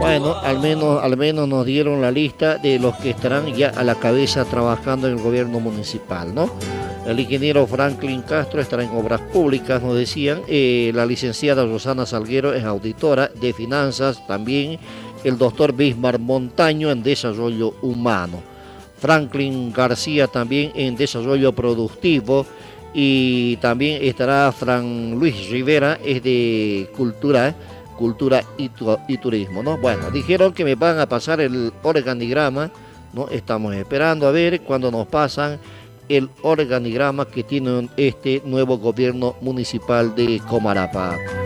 Bueno, al menos nos dieron la lista de los que estarán ya a la cabeza trabajando en el gobierno municipal, ¿no? El ingeniero Franklin Castro estará en obras públicas, nos decían. La licenciada Rosana Salguero es auditora de finanzas, también el doctor Bismar Montaño en desarrollo humano. Franklin García también en desarrollo productivo y también estará Fran Luis Rivera, es de cultura y turismo, ¿no? Bueno, dijeron que me van a pasar el organigrama, ¿no? Estamos esperando a ver cuándo nos pasan el organigrama que tiene este nuevo gobierno municipal de Comarapa.